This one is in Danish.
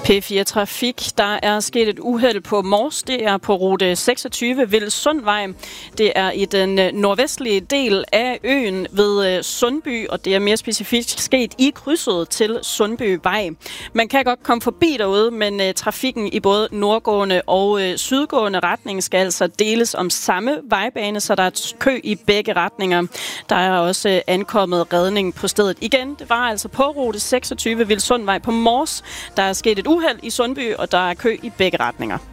P4 Trafik. Der er sket et uheld på Mors. Det er på rute 26 Vildsundvej. Det er i den nordvestlige del af øen ved Sundby, og det er mere specifikt sket i krydset til Sundbyvej. Man kan godt komme forbi derude, men trafikken i både nordgående og sydgående retning skal altså deles om samme vejbane, så der er kø i begge retninger. Der er også ankommet redning på stedet. Igen, det var altså på rute 26 Vildsundvej på Mors. Der er sket et uheld i Sundby, og der er kø i begge retninger.